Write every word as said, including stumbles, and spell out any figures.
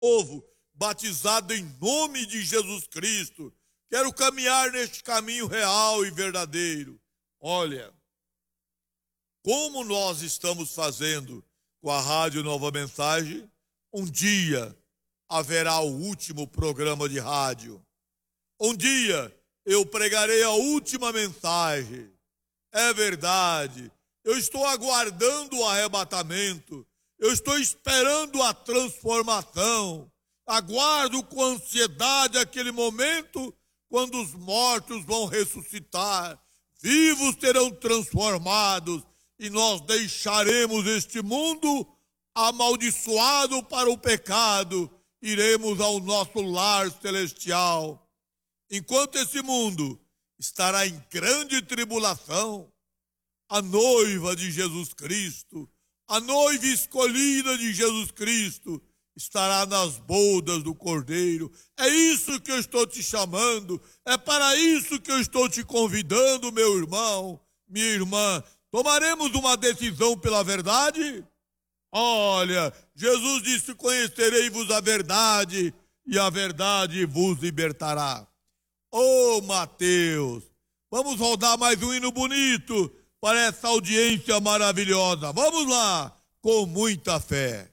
povo, batizado em nome de Jesus Cristo. Quero caminhar neste caminho real e verdadeiro. Olha, como nós estamos fazendo com a Rádio Nova Mensagem, um dia haverá o último programa de rádio. Um dia eu pregarei a última mensagem. É verdade. Eu estou aguardando o arrebatamento. Eu estou esperando a transformação. Aguardo com ansiedade aquele momento quando os mortos vão ressuscitar, vivos serão transformados e nós deixaremos este mundo amaldiçoado para o pecado, iremos ao nosso lar celestial. Enquanto esse mundo estará em grande tribulação, a noiva de Jesus Cristo, a noiva escolhida de Jesus Cristo, estará nas bodas do Cordeiro. É isso que eu estou te chamando, é para isso que eu estou te convidando, meu irmão, minha irmã. Tomaremos uma decisão pela verdade? Olha, Jesus disse: conhecerei-vos a verdade, e a verdade vos libertará. Ô Mateus, vamos rodar mais um hino bonito para essa audiência maravilhosa. Vamos lá, com muita fé.